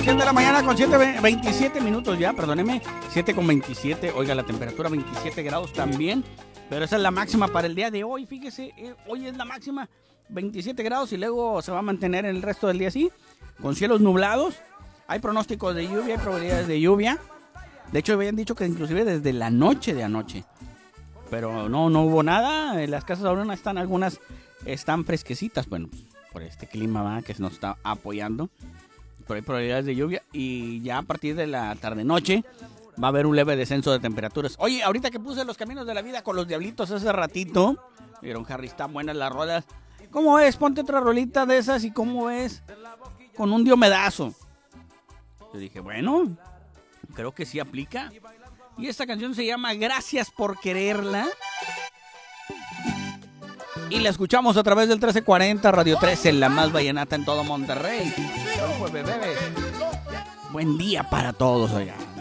7 de la mañana con 27 minutos ya, perdóneme, 7 con 27, oiga, la temperatura 27 grados también, pero esa es la máxima para el día de hoy, fíjese, hoy es la máxima, 27 grados y luego se va a mantener el resto del día así, con cielos nublados, hay pronósticos de lluvia, hay probabilidades de lluvia, de hecho habían dicho que inclusive desde la noche de anoche, pero no hubo nada, las casas ahora están, algunas están fresquecitas, bueno, por este clima, ¿va?, que nos está apoyando. Pero hay probabilidades de lluvia y ya a partir de la tarde-noche va a haber un leve descenso de temperaturas. Oye, ahorita que puse Los Caminos de la Vida con los Diablitos hace ratito, vieron, Harry, están buenas las rolas. ¿Cómo ves? Ponte otra rolita de esas y ¿cómo ves? Con un diomedazo. Yo dije, bueno, creo que sí aplica. Y esta canción se llama Gracias por Quererla. Y la escuchamos a través del 1340 Radio 13, la más vallenata en todo Monterrey. Buen día para todos, oigan.